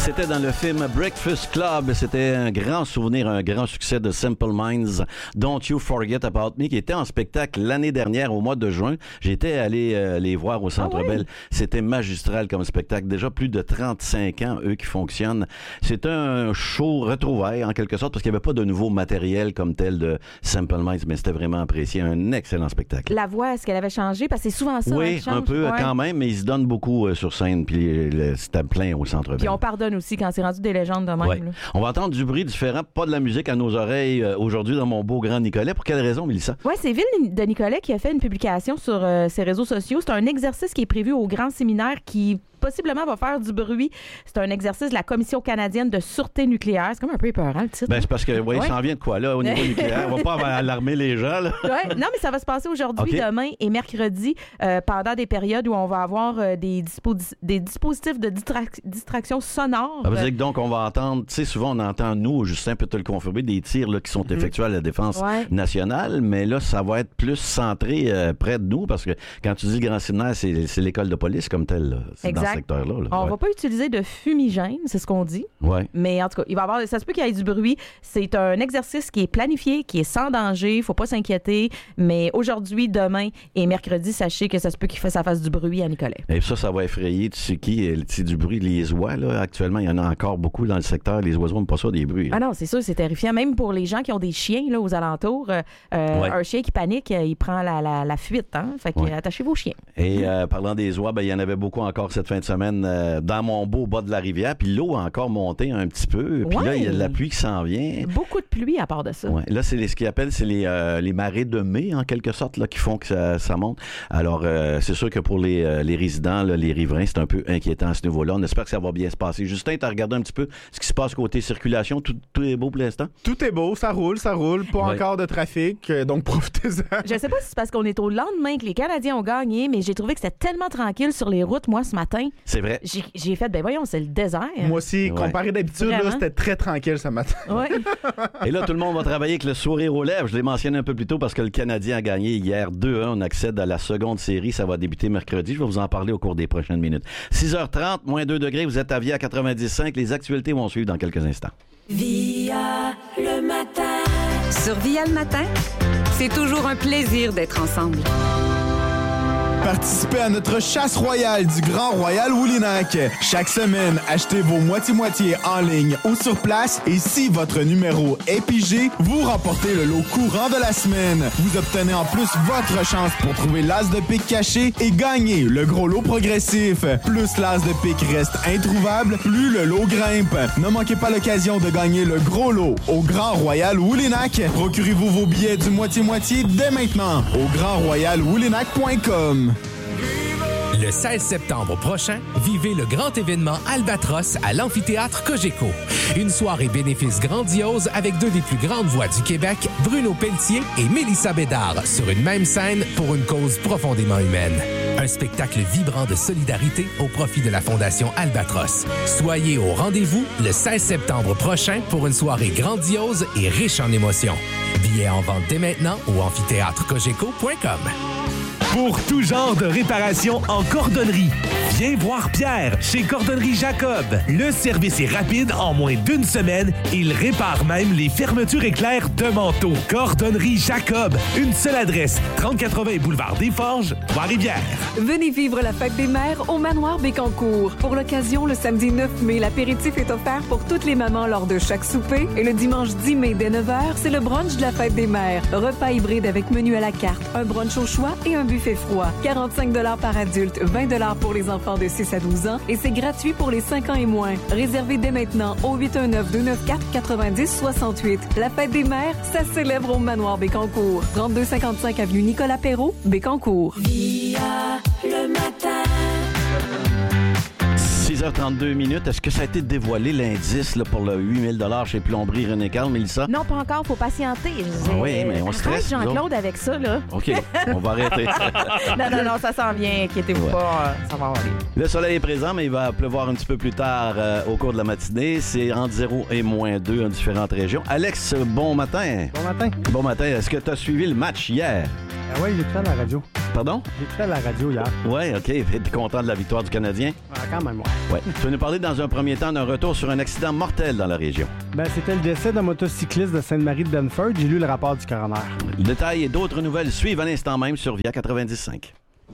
C'était dans le film Breakfast Club. C'était un grand souvenir, un grand succès de Simple Minds, Don't You Forget About Me, qui était en spectacle l'année dernière au mois de juin. J'étais allé les voir au Centre Bell. C'était magistral comme spectacle. Déjà plus de 35 ans, eux, qui fonctionnent. C'est un show retrouvaille, en quelque sorte, parce qu'il n'y avait pas de nouveau matériel comme tel de Simple Minds, mais c'était vraiment apprécié. Un excellent spectacle. La voix, est-ce qu'elle avait changé? Parce que c'est souvent ça. Oui, un peu quand même, mais ils se donnent beaucoup sur scène, puis c'était plein au Centre Bell. Puis on pardonne aussi quand c'est rendu des légendes de même. Ouais. On va entendre du bruit différent, pas de la musique à nos oreilles aujourd'hui dans mon beau grand Nicolet. Pour quelle raison, Mélissa? Oui, c'est Ville de Nicolet qui a fait une publication sur ses réseaux sociaux. C'est un exercice qui est prévu au grand séminaire qui possiblement va faire du bruit. C'est un exercice de la Commission canadienne de sûreté nucléaire. C'est comme un peu épeurant, le titre. Ben, c'est parce que, il s'en vient de quoi, là, au niveau nucléaire? On va pas alarmer les gens, là. Ouais. Non, mais ça va se passer aujourd'hui, demain et mercredi, pendant des périodes où on va avoir des dispositifs de distraction sonore. Ça veut dire que donc, on va entendre, tu sais, souvent, on entend, nous, Justin peut te le confirmer, des tirs là, qui sont effectués à la défense nationale, mais là, ça va être plus centré près de nous, parce que quand tu dis le grand séminaire, c'est l'école de police comme telle, là. C'est exact. Dans ce secteur-là. Là. On va pas utiliser de fumigène, c'est ce qu'on dit. Ouais. Mais en tout cas, il va y avoir, ça se peut qu'il y ait du bruit. C'est un exercice qui est planifié, qui est sans danger. Faut pas s'inquiéter. Mais aujourd'hui, demain et mercredi, sachez que ça se peut ça fasse du bruit à Nicolet. Et ça va effrayer, tu sais qui, du bruit, les oies, là. Actuellement, il y en a encore beaucoup dans le secteur. Les oiseaux n'ont pas ça, des bruits. Là. Ah non, c'est sûr, c'est terrifiant. Même pour les gens qui ont des chiens, là, aux alentours, un chien qui panique, il prend la fuite, hein. Fait que attachez vos chiens. Et parlant des oies, il y en avait beaucoup encore cette fin de semaine dans mon beau bas de la rivière. Puis l'eau a encore monté un petit peu. Puis là, il y a de la pluie qui s'en vient. Beaucoup de pluie à part de ça. Ouais. Là, c'est ce qu'ils appellent les marées de mai, en quelque sorte, là, qui font que ça monte. Alors, c'est sûr que pour les résidents, là, les riverains, c'est un peu inquiétant à ce niveau-là. On espère que ça va bien se passer. Justin, tu as regardé un petit peu ce qui se passe côté circulation. Tout est beau pour l'instant? Tout est beau, ça roule. Pas encore de trafic, donc profitez-en. Je sais pas si c'est parce qu'on est au lendemain que les Canadiens ont gagné, mais j'ai trouvé que c'était tellement tranquille sur les routes, moi, ce matin. C'est vrai. J'ai fait, voyons, c'est le désert. Moi aussi, comparé d'habitude, là, c'était très tranquille ce matin. Ouais. Et là, tout le monde va travailler avec le sourire aux lèvres. Je l'ai mentionné un peu plus tôt parce que le Canadien a gagné hier 2-1. On accède à la seconde série. Ça va débuter mercredi. Je vais vous en parler au cours des prochaines minutes. 6h30, moins 2 degrés. Vous êtes à Via 95. Les actualités vont suivre dans quelques instants. Via le matin. Sur Via le matin, c'est toujours un plaisir d'être ensemble. Participez à notre chasse royale du Grand Royal Woullinac. Chaque semaine, achetez vos moitié-moitié en ligne ou sur place et si votre numéro est pigé, vous remportez le lot courant de la semaine. Vous obtenez en plus votre chance pour trouver l'as de pique caché et gagner le gros lot progressif. Plus l'as de pique reste introuvable, plus le lot grimpe. Ne manquez pas l'occasion de gagner le gros lot au Grand Royal Woullinac. Procurez-vous vos billets du moitié-moitié dès maintenant au grandroyalwoullinac.com. Le 16 septembre prochain, vivez le grand événement Albatros à l'amphithéâtre Cogeco. Une soirée bénéfice grandiose avec deux des plus grandes voix du Québec, Bruno Pelletier et Mélissa Bédard, sur une même scène pour une cause profondément humaine. Un spectacle vibrant de solidarité au profit de la Fondation Albatros. Soyez au rendez-vous le 16 septembre prochain pour une soirée grandiose et riche en émotions. Billets en vente dès maintenant au amphithéâtrecogeco.com. Pour tout genre de réparation en cordonnerie, viens voir Pierre chez Cordonnerie Jacob. Le service est rapide en moins d'une semaine et il répare même les fermetures éclairs de manteau. Cordonnerie Jacob, une seule adresse, 3080 boulevard des Forges, Trois-Rivières. Venez vivre la fête des mères au Manoir Bécancour. Pour l'occasion, le samedi 9 mai, l'apéritif est offert pour toutes les mamans lors de chaque souper. Et le dimanche 10 mai dès 9h, c'est le brunch de la fête des mères. Repas hybride avec menu à la carte, un brunch au choix et un buffet froid. 45 $ par adulte, 20 $ pour les enfants de 6 à 12 ans et c'est gratuit pour les 5 ans et moins. Réservez dès maintenant au 819-294-9068. La fête des mères, ça célèbre au Manoir Bécancour. 3255 avenue Nicolas Perrault, Bécancour. Via le matin. 6h32 minutes. Est-ce que ça a été dévoilé l'indice là, pour le 8 000 chez Plomberie René Carl, Mélissa? Non, pas encore. Faut patienter. Oui, mais on stresse. Jean-Claude avec ça, là. OK, on va arrêter. non, ça s'en vient. Inquiétez-vous pas. Ça va aller. Le soleil est présent, mais il va pleuvoir un petit peu plus tard au cours de la matinée. C'est entre 0 et moins 2 en différentes régions. Alex, bon matin. Bon matin. Bon matin. Est-ce que tu as suivi le match hier? Ah oui, il est à la radio. Pardon? J'écoutais à la radio hier. Oui, OK. T'es content de la victoire du Canadien? Quand même, ouais. Ouais. Tu vas nous parler dans un premier temps d'un retour sur un accident mortel dans la région. C'était le décès d'un motocycliste de Sainte-Marie-de-Benford. J'ai lu le rapport du coroner. Le détail et d'autres nouvelles suivent à l'instant même sur VIA 95.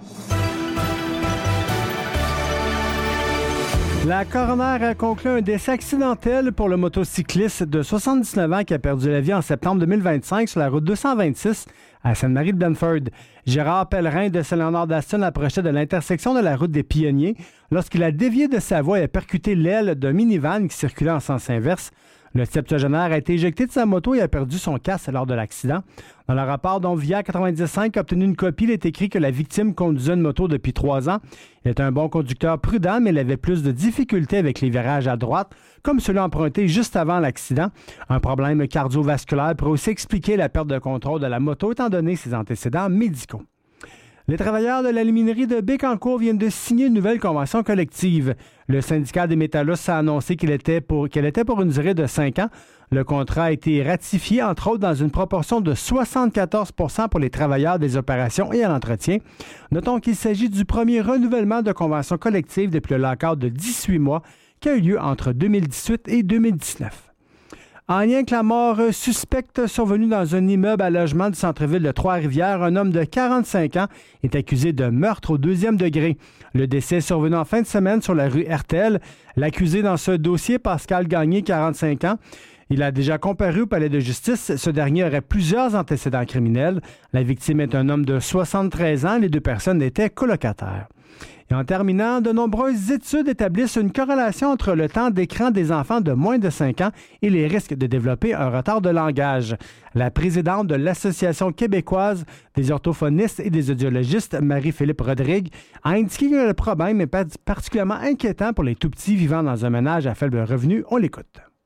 La coroner a conclu un décès accidentel pour le motocycliste de 79 ans qui a perdu la vie en septembre 2025 sur la route 226 à Sainte-Marie-de-Benford. Gérard Pellerin de Saint-Léonard-d'Aston approchait de l'intersection de la route des Pionniers lorsqu'il a dévié de sa voie et a percuté l'aile d'un minivan qui circulait en sens inverse. Le septuagénaire a été éjecté de sa moto et a perdu son casque lors de l'accident. Dans le rapport dont VIA 95 a obtenu une copie, il est écrit que la victime conduisait une moto depuis 3 ans. Il est un bon conducteur prudent, mais il avait plus de difficultés avec les virages à droite, comme celui emprunté juste avant l'accident. Un problème cardiovasculaire pourrait aussi expliquer la perte de contrôle de la moto, étant donné ses antécédents médicaux. Les travailleurs de l'aluminerie de Bécancour viennent de signer une nouvelle convention collective. Le syndicat des métallos a annoncé qu'elle était pour une durée de 5 ans. Le contrat a été ratifié, entre autres, dans une proportion de 74 % pour les travailleurs des opérations et à l'entretien. Notons qu'il s'agit du premier renouvellement de convention collective depuis le lock-out de 18 mois qui a eu lieu entre 2018 et 2019. En lien avec la mort suspecte survenue dans un immeuble à logement du centre-ville de Trois-Rivières, un homme de 45 ans est accusé de meurtre au 2e degré. Le décès est survenu en fin de semaine sur la rue Hertel. L'accusé dans ce dossier, Pascal Gagné, 45 ans, il a déjà comparu au palais de justice. Ce dernier aurait plusieurs antécédents criminels. La victime est un homme de 73 ans. Les 2 personnes étaient colocataires. Et en terminant, de nombreuses études établissent une corrélation entre le temps d'écran des enfants de moins de 5 ans et les risques de développer un retard de langage. La présidente de l'Association québécoise des orthophonistes et des audiologistes, Marie-Philippe Rodrigue, a indiqué que le problème est particulièrement inquiétant pour les tout-petits vivant dans un ménage à faible revenu. On l'écoute.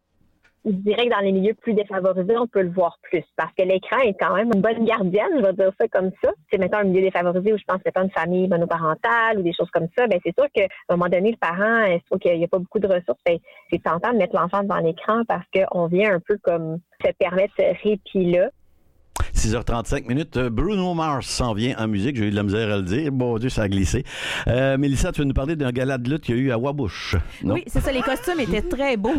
Je dirais que dans les milieux plus défavorisés, on peut le voir plus parce que l'écran est quand même une bonne gardienne, je vais dire ça comme ça. C'est mettons un milieu défavorisé où je pense que c'est pas une famille monoparentale ou des choses comme ça, c'est sûr qu'à un moment donné, le parent, il se trouve qu'il n'y a pas beaucoup de ressources. C'est tentant de mettre l'enfant devant l'écran parce qu'on vient un peu comme se permettre ce répit-là. 6h35 minutes. Bruno Mars s'en vient en musique. J'ai eu de la misère à le dire. Bon Dieu, ça a glissé. Mélissa, tu veux nous parler d'un gala de lutte qu'il y a eu à Wabush? Non? Oui, c'est ça. Les costumes étaient très beaux.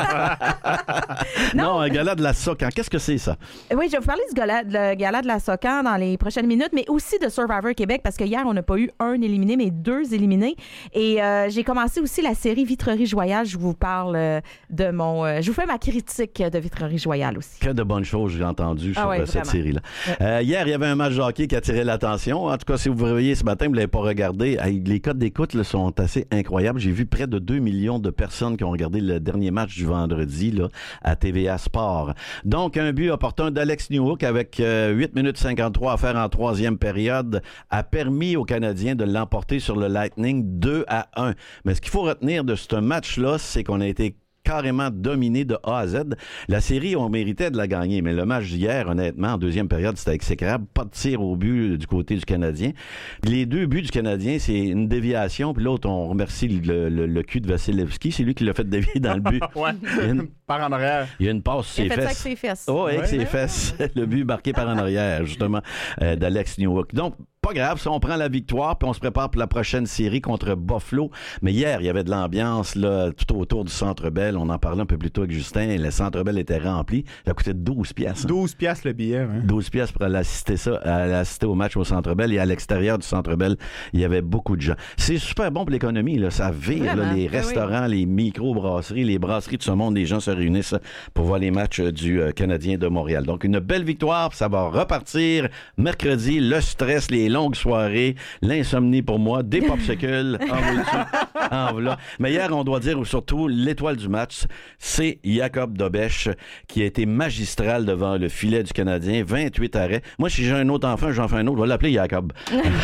Non, un gala de la Socan. Qu'est-ce que c'est, ça? Oui, je vais vous parler du gala de la Socan dans les prochaines minutes, mais aussi de Survivor Québec, parce que hier, on n'a pas eu un éliminé, mais 2 éliminés. Et j'ai commencé aussi la série Vitrerie Joyale. Je vous parle je vous fais ma critique de Vitrerie Joyale aussi. Que de bonnes choses j'ai entendues sur cette série-là. Hier, il y avait un match de hockey qui attirait l'attention. En tout cas, si vous vous réveillez ce matin, vous ne l'avez pas regardé. Les codes d'écoute là, sont assez incroyables. J'ai vu près de 2 millions de personnes qui ont regardé le dernier match du vendredi là, à TVA Sport. Donc, un but opportun d'Alex Newhook avec 8 minutes 53 à faire en 3e période a permis aux Canadiens de l'emporter sur le Lightning 2-1. Mais ce qu'il faut retenir de ce match-là, c'est qu'on a été carrément dominé de A à Z. La série, on méritait de la gagner, mais le match d'hier, honnêtement, en 2e période, c'était exécrable. Pas de tir au but du côté du Canadien. Les 2 buts du Canadien, c'est une déviation, puis l'autre, on remercie le cul de Vasilevski. C'est lui qui l'a fait dévier dans le but. Par en arrière. Il y a une passe sur ses fesses. Il a fait ça avec ses fesses. Oh, avec ses fesses. Le but marqué par en arrière, justement, d'Alex Newhook. Donc, pas grave, ça, on prend la victoire, puis on se prépare pour la prochaine série contre Buffalo. Mais hier, il y avait de l'ambiance là, tout autour du Centre Bell. On en parlait un peu plus tôt avec Justin. Le Centre Bell était rempli. Ça coûtait 12 piastres. 12 piastres le billet. Hein? 12 piastres pour aller assister au match au Centre Bell. Et à l'extérieur du Centre Bell, il y avait beaucoup de gens. C'est super bon pour l'économie. Là. Ça vire là, les restaurants, les micro-brasseries, les brasseries de ce monde. Les gens se réunissent pour voir les matchs du Canadien de Montréal. Donc, une belle victoire. Ça va repartir mercredi. Le stress, les longues soirées, l'insomnie pour moi, des popsicles, en voilà. Mais hier, on doit dire surtout l'étoile du match, c'est Jacob Dobèche qui a été magistral devant le filet du Canadien, 28 arrêts. Moi, si j'ai un autre enfant, j'en fais un autre, je vais l'appeler Jacob.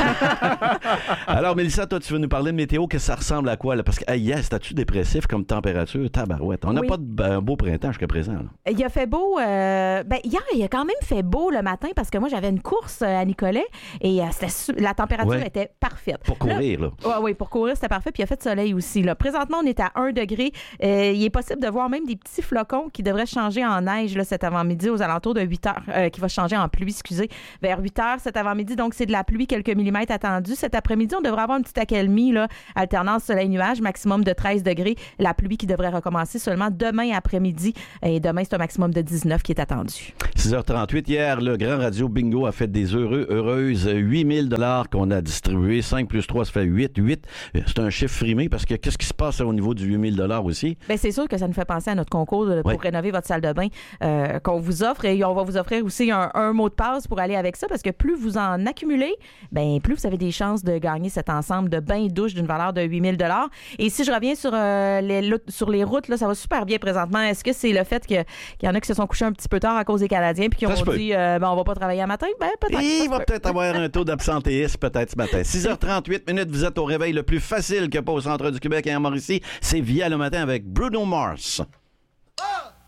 Alors, Mélissa, toi, tu veux nous parler de météo, que ça ressemble à quoi? Là? Parce que hier, c'était-tu dépressif comme température? Tabarouette. On n'a pas un beau printemps jusqu'à présent. Là. Il a fait beau. Hier, il a quand même fait beau le matin parce que moi, j'avais une course à Nicolet et la température était parfaite. Pour courir, là. Oui, pour courir, c'était parfait. Puis il a fait soleil aussi. Là. Présentement, on est à 1 degré. Il est possible de voir même des petits flocons qui devraient changer en neige là, cet avant-midi aux alentours de 8 heures, qui va changer en pluie, vers 8 heures cet avant-midi. Donc, c'est de la pluie, quelques millimètres attendus. Cet après-midi, on devrait avoir une petite accalmie, là, alternance soleil-nuage, maximum de 13 degrés. La pluie qui devrait recommencer seulement demain après-midi. Et demain, c'est un maximum de 19 qui est attendu. 6h38, hier, le Grand Radio Bingo a fait des heureuses 8 000 $ qu'on a distribués. 5 plus 3, ça fait 8. 8, c'est un chiffre frimé parce que qu'est-ce qui se passe au niveau du 8 000 $ aussi? Bien, c'est sûr que ça nous fait penser à notre concours pour rénover votre salle de bain qu'on vous offre. Et on va vous offrir aussi un mot de passe pour aller avec ça parce que plus vous en accumulez, bien, plus vous avez des chances de gagner cet ensemble de bains et douches d'une valeur de 8 000 $. Et si je reviens sur les routes, là, ça va super bien présentement. Est-ce que c'est le fait qu'il y en a qui se sont couchés un petit peu tard à cause des Canadiens puis qui ont dit on va pas travailler à matin? Ben, peut-être. Il va peut-être avoir un taux d'absentéisme peut-être ce matin. 6h38 minutes, vous êtes au réveil le plus facile qu'il n'y a pas au centre du Québec et en Mauricie. C'est Via le matin avec Bruno Mars.